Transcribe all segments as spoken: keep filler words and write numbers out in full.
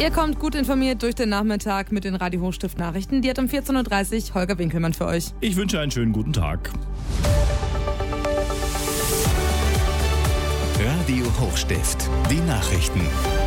Ihr kommt gut informiert durch den Nachmittag mit den Radio Hochstift Nachrichten. Die hat um vierzehn Uhr dreißig Holger Winkelmann für euch. Ich wünsche einen schönen guten Tag. Radio Hochstift, die Nachrichten.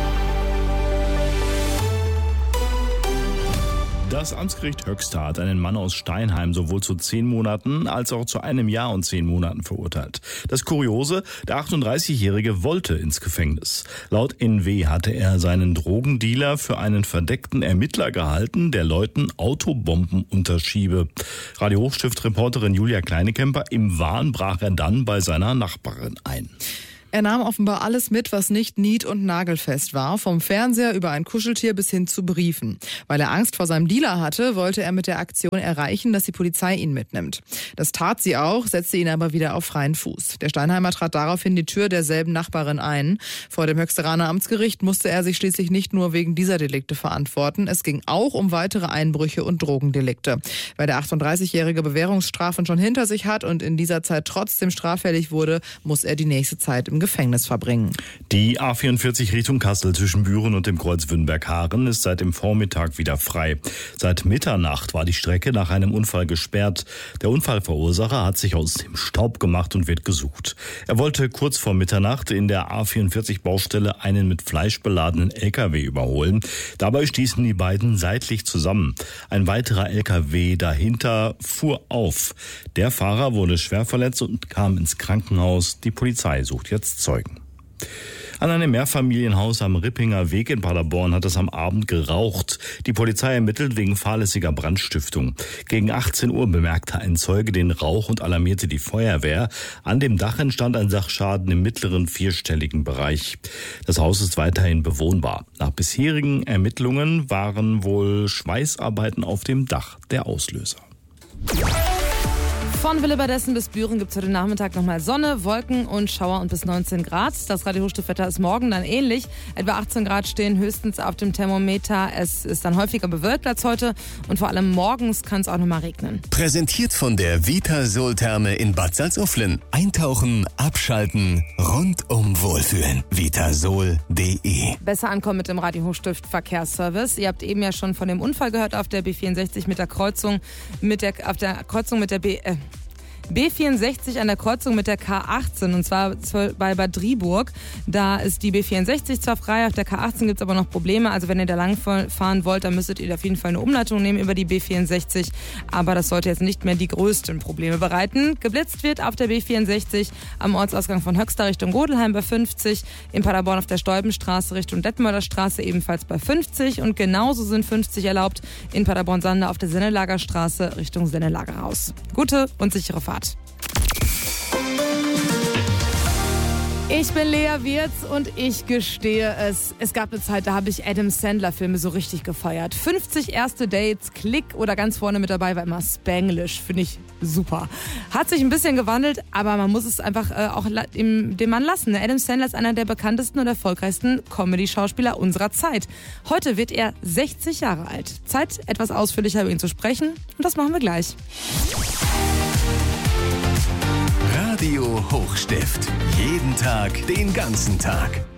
Das Amtsgericht Höxter hat einen Mann aus Steinheim sowohl zu zehn Monaten als auch zu einem Jahr und zehn Monaten verurteilt. Das Kuriose, der achtunddreißigjährige wollte ins Gefängnis. Laut N W hatte er seinen Drogendealer für einen verdeckten Ermittler gehalten, der Leuten Autobomben unterschiebe. Radio Hochstift-Reporterin Julia Kleinekemper, im Wahn brach er dann bei seiner Nachbarin ein. Er nahm offenbar alles mit, was nicht nied- und nagelfest war, vom Fernseher über ein Kuscheltier bis hin zu Briefen. Weil er Angst vor seinem Dealer hatte, wollte er mit der Aktion erreichen, dass die Polizei ihn mitnimmt. Das tat sie auch, setzte ihn aber wieder auf freien Fuß. Der Steinheimer trat daraufhin die Tür derselben Nachbarin ein. Vor dem Höchsteraner Amtsgericht musste er sich schließlich nicht nur wegen dieser Delikte verantworten. Es ging auch um weitere Einbrüche und Drogendelikte. Weil der achtunddreißigjährige Bewährungsstrafen schon hinter sich hat und in dieser Zeit trotzdem straffällig wurde, muss er die nächste Zeit im Gefängnis verbringen. Die A vierundvierzig Richtung Kassel zwischen Büren und dem Kreuz Wünnberg-Haaren ist seit dem Vormittag wieder frei. Seit Mitternacht war die Strecke nach einem Unfall gesperrt. Der Unfallverursacher hat sich aus dem Staub gemacht und wird gesucht. Er wollte kurz vor Mitternacht in der A vierundvierzig Baustelle einen mit Fleisch beladenen L K W überholen. Dabei stießen die beiden seitlich zusammen. Ein weiterer L K W dahinter fuhr auf. Der Fahrer wurde schwer verletzt und kam ins Krankenhaus. Die Polizei sucht jetzt Zeugen. An einem Mehrfamilienhaus am Rippinger Weg in Paderborn hat es am Abend geraucht. Die Polizei ermittelt wegen fahrlässiger Brandstiftung. Gegen achtzehn Uhr bemerkte ein Zeuge den Rauch und alarmierte die Feuerwehr. An dem Dach entstand ein Sachschaden im mittleren vierstelligen Bereich. Das Haus ist weiterhin bewohnbar. Nach bisherigen Ermittlungen waren wohl Schweißarbeiten auf dem Dach der Auslöser. Von Willebadessen bis Büren gibt es heute Nachmittag nochmal Sonne, Wolken und Schauer und bis neunzehn Grad. Das Radio Hochstiftwetter ist morgen dann ähnlich. Etwa achtzehn Grad stehen höchstens auf dem Thermometer. Es ist dann häufiger bewölkt als heute und vor allem morgens kann es auch nochmal regnen. Präsentiert von der Vitasol-Therme in Bad Salzuflen. Eintauchen, abschalten, rundum wohlfühlen. vitasol punkt de. Besser ankommen mit dem Radio Hochstift Verkehrsservice. Ihr habt eben ja schon von dem Unfall gehört auf der B vierundsechzig mit der Kreuzung mit der auf der Kreuzung mit der B äh, B vierundsechzig an der Kreuzung mit der K achtzehn und zwar bei Bad Driburg. Da ist die B vierundsechzig zwar frei, auf der K achtzehn gibt es aber noch Probleme. Also wenn ihr da lang fahren wollt, dann müsstet ihr auf jeden Fall eine Umleitung nehmen über die B vierundsechzig. Aber das sollte jetzt nicht mehr die größten Probleme bereiten. Geblitzt wird auf der B vierundsechzig am Ortsausgang von Höxter Richtung Godelheim bei fünfzig. In Paderborn auf der Stolbenstraße Richtung Detmolder Straße ebenfalls bei fünfzig. Und genauso sind fünfzig erlaubt in Paderborn-Sander auf der Sennelagerstraße Richtung Sennelagerhaus. Gute und sichere Fahrt. Ich bin Lea Wirz und ich gestehe es, es gab eine Zeit, da habe ich Adam Sandler Filme so richtig gefeiert. fünfzig erste Dates, Klick oder ganz vorne mit dabei war immer Spanglish, finde ich super. Hat sich ein bisschen gewandelt, aber man muss es einfach äh, auch dem, dem Mann lassen. Adam Sandler ist einer der bekanntesten und erfolgreichsten Comedy-Schauspieler unserer Zeit. Heute wird er sechzig Jahre alt. Zeit, etwas ausführlicher über ihn zu sprechen und das machen wir gleich. Radio Hochstift. Jeden Tag, den ganzen Tag.